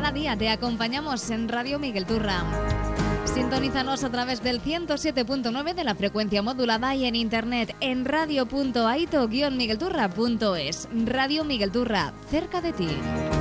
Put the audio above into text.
Cada día te acompañamos en Radio Miguel Turra. Sintonízanos a través del 107.9 de la frecuencia modulada y en internet en radio.aito-miguelturra.es. Radio Miguel Turra, cerca de ti.